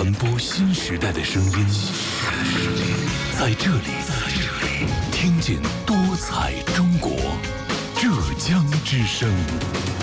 传播新时代的声音，在这里，听见多彩中国，浙江之声。